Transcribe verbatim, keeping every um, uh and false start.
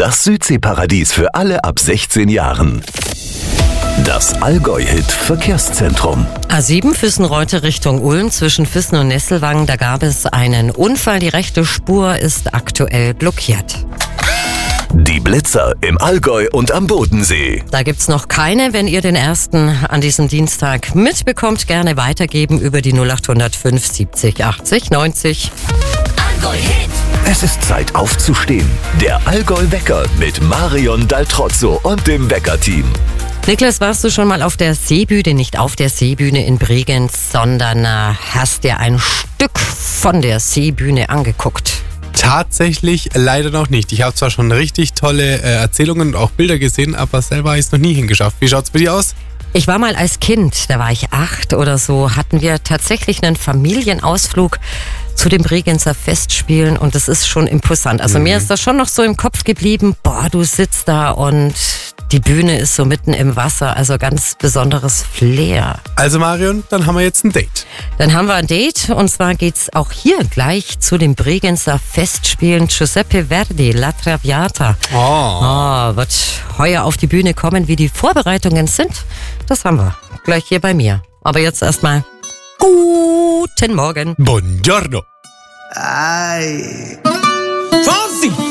das Südseeparadies für alle ab sechzehn Jahren. Das Allgäu-Hit-Verkehrszentrum. A sieben Füssen-Reute Richtung Ulm zwischen Füssen und Nesselwangen. Da gab es einen Unfall. Die rechte Spur ist aktuell blockiert. Die Blitzer im Allgäu und am Bodensee. Da gibt's noch keine. Wenn ihr den ersten an diesem Dienstag mitbekommt, gerne weitergeben über die null acht null fünf siebzig achtzig neunzig. Allgäu-Hit. Es ist Zeit aufzustehen. Der Allgäu-Wecker mit Marion Daltrozzo und dem Wecker-Team. Niklas, warst du schon mal auf der Seebühne, nicht auf der Seebühne in Bregenz, sondern äh, hast dir ein Stück von der Seebühne angeguckt? Tatsächlich leider noch nicht. Ich habe zwar schon richtig tolle äh, Erzählungen und auch Bilder gesehen, aber selber habe ich es noch nie hingeschafft. Wie schaut's bei dir aus? Ich war mal als Kind, da war ich acht oder so, hatten wir tatsächlich einen Familienausflug zu den Bregenzer Festspielen und das ist schon imposant. Also mhm. mir ist das schon noch so im Kopf geblieben, boah, du sitzt da und die Bühne ist so mitten im Wasser, also ganz besonderes Flair. Also Marion, dann haben wir jetzt ein Date. Dann haben wir ein Date und zwar geht's auch hier gleich zu den Bregenzer Festspielen Giuseppe Verdi, La Traviata. Oh. Oh, wird heuer auf die Bühne kommen, wie die Vorbereitungen sind. Das haben wir gleich hier bei mir. Aber jetzt erstmal guten Morgen. Buongiorno. Ay. Franzi!